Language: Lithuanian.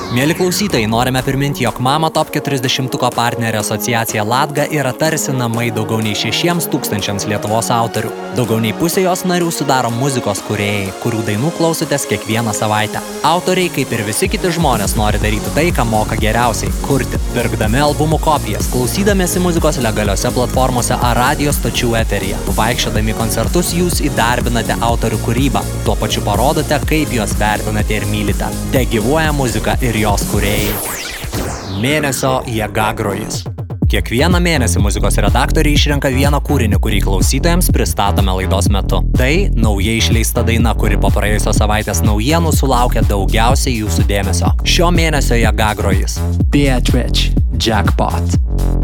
Mieli klausytojai, norime priminti, jog Mama Top 40-tuko partnerė asociacija Latga yra tarsi namai daugiau nei 6,000 Lietuvos autorių. Daugiau nei pusė jos narių sudaro muzikos kūrėjai, kurių dainų klausotės kiekvieną savaitę. Autoriai, kaip ir visi kiti žmonės, nori daryti tai, ką moka geriausiai – kurti. Pirkdami albumų kopijas, klausydamiesi muzikos legaliose platformose ar radijo stočių eteryje, vaikščiodami koncertus jūs įdarbinate autorių kūrybą, tuo pačiu parodote, kaip juos vertinate ir mylite. Te gyvuoja muzika ir jos kūrėjai. Mėnesio jėgagrojis. Kiekvieną mėnesį muzikos redaktoriai išrenka vieną kūrinį, kurį klausytojams pristatome laidos metu. Tai naujai išleista daina, kuri po praėjusios savaitės naujienų sulaukė daugiausiai jūsų dėmesio. Šio mėnesio jėgagrojis. Beatrice Jackpot.